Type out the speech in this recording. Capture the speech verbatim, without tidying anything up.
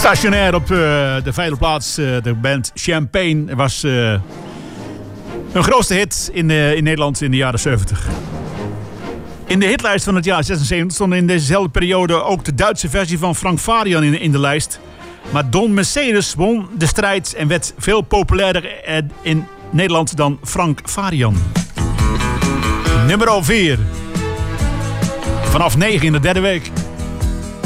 Stationair op uh, de vijfde plaats. Uh, de band Champagne was uh, een grootste hit in, uh, in Nederland in de jaren zeventig. In de hitlijst van het jaar zesenzeventig stond in dezezelfde periode ook de Duitse versie van Frank Farian in, in de lijst. Maar Don Mercedes won de strijd en werd veel populairder in Nederland dan Frank Farian. Nummer vier. Vanaf negen in de derde week.